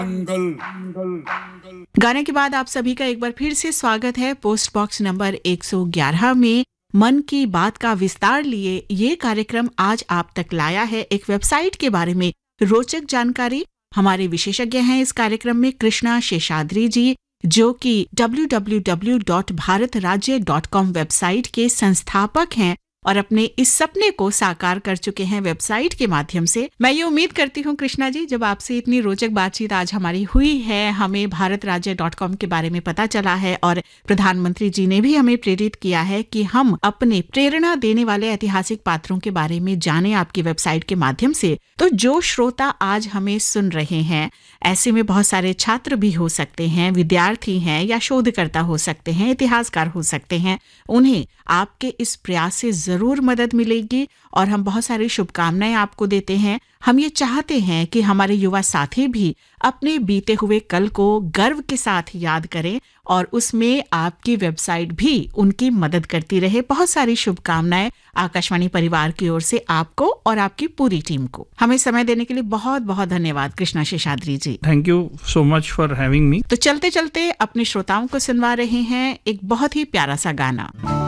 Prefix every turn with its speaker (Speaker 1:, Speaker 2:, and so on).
Speaker 1: गाने के बाद आप सभी का एक बार फिर से स्वागत है। पोस्ट बॉक्स नंबर 111 में मन की बात का विस्तार लिए ये कार्यक्रम आज आप तक लाया है एक वेबसाइट के बारे में रोचक जानकारी। हमारे विशेषज्ञ हैं इस कार्यक्रम में कृष्णा शेषाद्री जी, जो कि www.bharatrajya.com वेबसाइट के संस्थापक हैं और अपने इस सपने को साकार कर चुके हैं वेबसाइट के माध्यम से। मैं ये उम्मीद करती हूँ कृष्णा जी, जब आपसे इतनी रोचक बातचीत आज हमारी हुई है, हमें bharatrajya.com के बारे में पता चला है और प्रधानमंत्री जी ने भी हमें प्रेरित किया है कि हम अपने प्रेरणा देने वाले ऐतिहासिक पात्रों के बारे में जानें आपकी वेबसाइट के माध्यम से। तो जो श्रोता आज हमें सुन रहे हैं, ऐसे में बहुत सारे छात्र भी हो सकते हैं, विद्यार्थी हैं या शोधकर्ता हो सकते हैं, इतिहासकार हो सकते हैं, उन्हें आपके इस प्रयास से जरूर मदद मिलेगी और हम बहुत सारी शुभकामनाएं आपको देते हैं। हम ये चाहते हैं कि हमारे युवा साथी भी अपने बीते हुए कल को गर्व के साथ याद करें और उसमें आपकी वेबसाइट भी उनकी मदद करती रहे। बहुत सारी शुभकामनाएं आकाशवाणी परिवार की ओर से आपको और आपकी पूरी टीम को। हमें समय देने के लिए बहुत बहुत धन्यवाद कृष्णा शेषाद्री जी।
Speaker 2: Thank you so much for having me.
Speaker 1: तो चलते चलते अपने श्रोताओं को सुनवा रहे हैं एक बहुत ही प्यारा सा गाना।